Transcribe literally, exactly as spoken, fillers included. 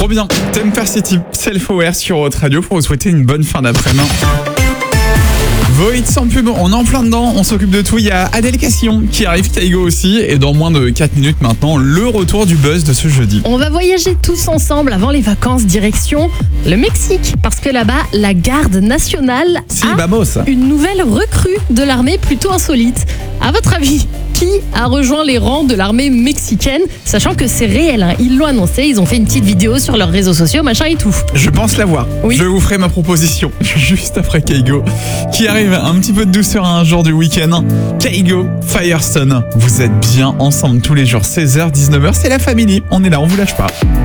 Trop bien. Temper City, Self-Aware sur Haute Radio pour vous souhaiter une bonne fin d'après-midi. Void sans pub, on est en plein dedans, on s'occupe de tout. Il y a Adèle Cassillon qui arrive, Kaigo aussi, et dans moins de quatre minutes maintenant, le retour du buzz de ce jeudi. On va voyager tous ensemble avant les vacances, direction le Mexique. Parce que là-bas, la garde nationale Si, a vamos. une nouvelle recrue de l'armée plutôt insolite. À votre avis, qui a rejoint les rangs de l'armée mexicaine, sachant que c'est réel, hein. Ils l'ont annoncé, ils ont fait une petite vidéo sur leurs réseaux sociaux, machin et tout. Je pense l'avoir. Oui. Je vous ferai ma proposition juste après Kaigo, qui arrive un petit peu de douceur à un jour du week-end. Kaigo, Firestone, vous êtes bien ensemble tous les jours, seize heures, dix-neuf heures, c'est la famille. On est là, on vous lâche pas.